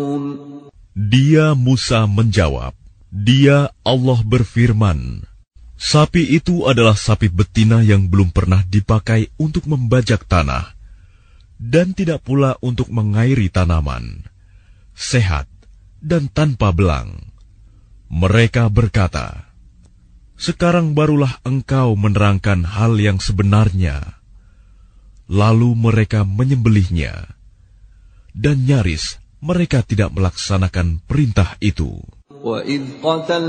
Dia Musa menjawab, Dia Allah berfirman, sapi itu adalah sapi betina yang belum pernah dipakai untuk membajak tanah, dan tidak pula untuk mengairi tanaman, sehat dan tanpa belang. Mereka berkata, sekarang barulah engkau menerangkan hal yang sebenarnya. Lalu mereka menyembelihnya, dan nyaris mereka tidak melaksanakan perintah itu.